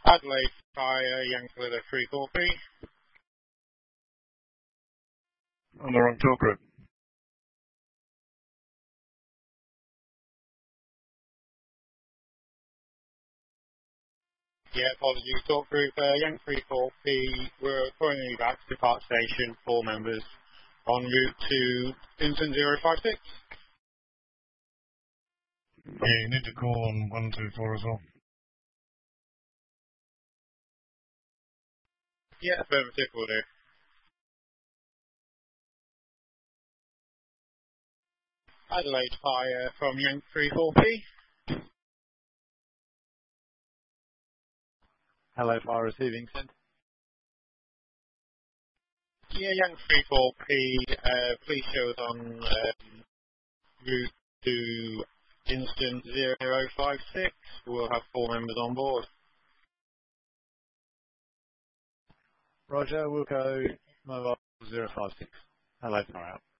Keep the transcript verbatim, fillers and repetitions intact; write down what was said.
Adelaide Fire, Yankee three four P. On the wrong talk group. Yeah, apologies. Talk group, uh, Yankee three four P. We're currently back to Park Station, four members, en route to Vincent zero five six. Yeah, you need to call on one two four as well. Yeah, affirmative will do. Adelaide Fire from Yankee three four P. Hello, fire receiving sent. Yeah, Yankee three four P, uh, please show us on um, route to Instant zero five six. We'll have four members on board. Roger, we'll go mobile zero five six. Hello, fire out.